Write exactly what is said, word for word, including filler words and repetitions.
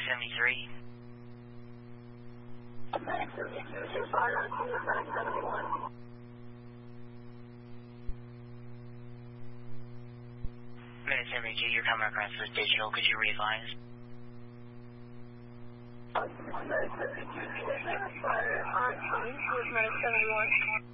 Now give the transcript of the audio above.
seventy-three. Minute seventy-two, you're coming across the digital. Could you readline? Minute seventy-one.